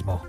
mismo.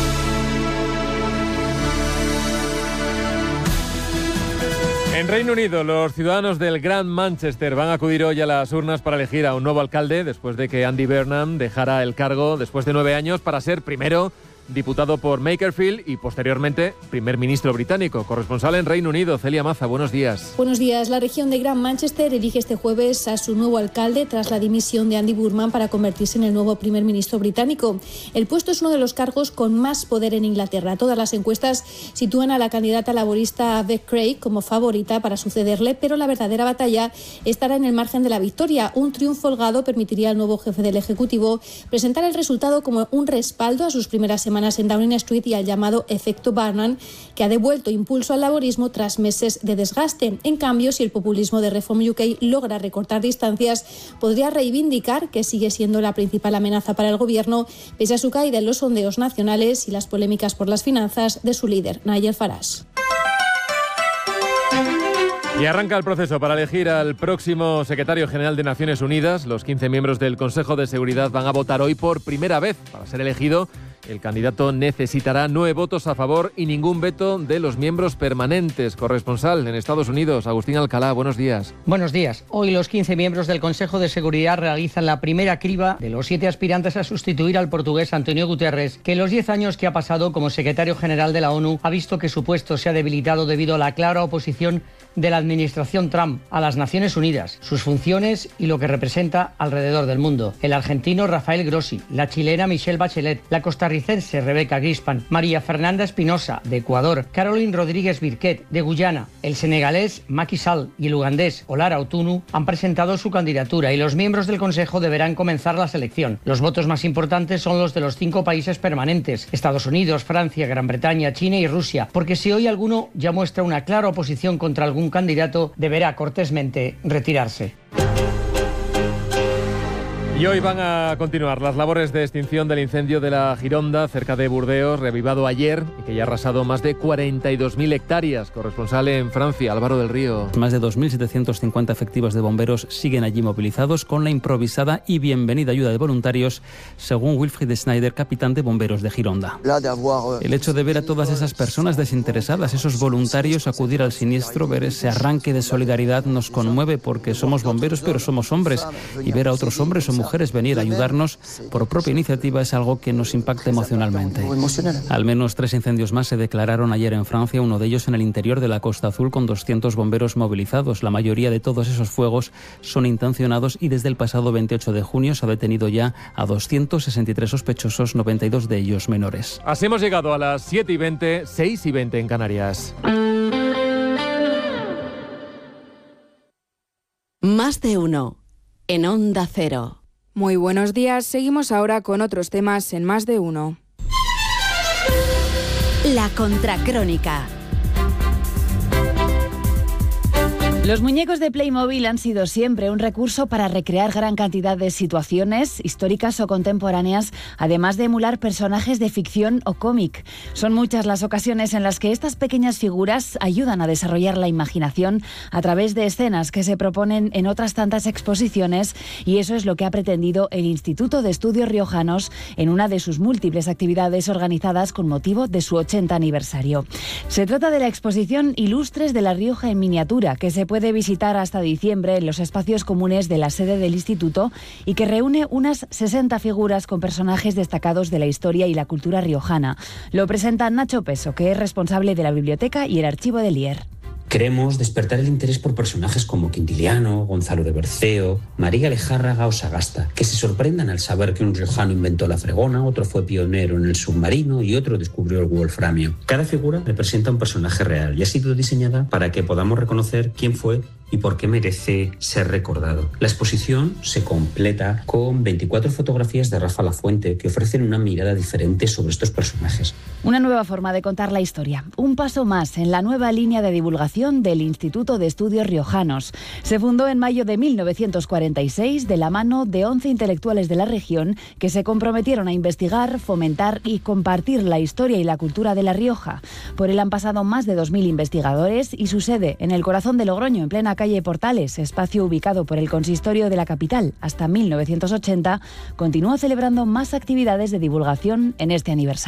En Reino Unido, los ciudadanos del Gran Manchester van a acudir hoy a las urnas para elegir a un nuevo alcalde después de que Andy Burnham dejara el cargo después de 9 años para ser primero diputado por Makerfield y posteriormente primer ministro británico. Corresponsal en Reino Unido, Celia Maza, buenos días. Buenos días. La región de Gran Manchester elige este jueves a su nuevo alcalde tras la dimisión de Andy Burnham para convertirse en el nuevo primer ministro británico. El puesto es uno de los cargos con más poder en Inglaterra. Todas las encuestas sitúan a la candidata laborista Beck Craig como favorita para sucederle, pero la verdadera batalla estará en el margen de la victoria. Un triunfo holgado permitiría al nuevo jefe del Ejecutivo presentar el resultado como un respaldo a sus primeras semanas en Downing Street y al llamado efecto Burnham, que ha devuelto impulso al laborismo tras meses de desgaste. En cambio, si el populismo de Reform UK logra recortar distancias, podría reivindicar que sigue siendo la principal amenaza para el gobierno, pese a su caída en los sondeos nacionales y las polémicas por las finanzas de su líder, Nigel Farage. Y arranca el proceso para elegir al próximo secretario general de Naciones Unidas. Los 15 miembros del Consejo de Seguridad van a votar hoy por primera vez. Para ser elegido, el candidato necesitará 9 votos a favor y ningún veto de los miembros permanentes. Corresponsal en Estados Unidos, Agustín Alcalá, buenos días. Buenos días. Hoy los 15 miembros del Consejo de Seguridad realizan la primera criba de los 7 aspirantes a sustituir al portugués António Guterres, que en los 10 años que ha pasado como secretario general de la ONU ha visto que su puesto se ha debilitado debido a la clara oposición de la administración Trump a las Naciones Unidas, sus funciones y lo que representa alrededor del mundo. El argentino Rafael Grossi, la chilena Michelle Bachelet, la costarricense Rebeca Grispan, María Fernanda Espinosa, de Ecuador, Caroline Rodríguez Birquet, de Guyana, el senegalés Macky Sall y el ugandés Olara Otunu han presentado su candidatura y los miembros del Consejo deberán comenzar la selección. Los votos más importantes son los de los 5 países permanentes, Estados Unidos, Francia, Gran Bretaña, China y Rusia, porque si hoy alguno ya muestra una clara oposición contra algún candidato, deberá cortésmente retirarse. Y hoy van a continuar las labores de extinción del incendio de la Gironda, cerca de Burdeos, reavivado ayer y que ya ha arrasado más de 42.000 hectáreas. Corresponsal en Francia, Álvaro del Río. Más de 2.750 efectivos de bomberos siguen allí movilizados con la improvisada y bienvenida ayuda de voluntarios, según Wilfried Schneider, capitán de bomberos de Gironda. El hecho de ver a todas esas personas desinteresadas, esos voluntarios acudir al siniestro, ver ese arranque de solidaridad nos conmueve porque somos bomberos pero somos hombres, y ver a otros hombres o mujeres venir a ayudarnos por propia iniciativa es algo que nos impacta emocionalmente. Al menos 3 incendios más se declararon ayer en Francia, uno de ellos en el interior de la Costa Azul con 200 bomberos movilizados. La mayoría de todos esos fuegos son intencionados y desde el pasado 28 de junio se ha detenido ya a 263 sospechosos, 92 de ellos menores. Así hemos llegado a las 7:20, 6:20 en Canarias. Más de uno en Onda Cero. Muy buenos días, seguimos ahora con otros temas en Más de uno. La Contracrónica. Los muñecos de Playmobil han sido siempre un recurso para recrear gran cantidad de situaciones históricas o contemporáneas, además de emular personajes de ficción o cómic. Son muchas las ocasiones en las que estas pequeñas figuras ayudan a desarrollar la imaginación a través de escenas que se proponen en otras tantas exposiciones, y eso es lo que ha pretendido el Instituto de Estudios Riojanos en una de sus múltiples actividades organizadas con motivo de su 80 aniversario. Se trata de la exposición Ilustres de La Rioja en miniatura, que se puede visitar hasta diciembre en los espacios comunes de la sede del instituto y que reúne unas 60 figuras con personajes destacados de la historia y la cultura riojana. Lo presenta Nacho Peso, que es responsable de la biblioteca y el archivo del IER. Queremos despertar el interés por personajes como Quintiliano, Gonzalo de Berceo, María Lejárraga o Sagasta, que se sorprendan al saber que un riojano inventó la fregona, otro fue pionero en el submarino y otro descubrió el wolframio. Cada figura representa un personaje real y ha sido diseñada para que podamos reconocer quién fue y por qué merece ser recordado. La exposición se completa con 24 fotografías de Rafa Lafuente que ofrecen una mirada diferente sobre estos personajes. Una nueva forma de contar la historia, un paso más en la nueva línea de divulgación del Instituto de Estudios Riojanos. Se fundó en mayo de 1946 de la mano de 11 intelectuales de la región que se comprometieron a investigar, fomentar y compartir la historia y la cultura de La Rioja. Por él han pasado más de 2.000 investigadores y su sede en el corazón de Logroño, en plena calle Portales, espacio ubicado por el consistorio de la capital hasta 1980, continúa celebrando más actividades de divulgación en este aniversario.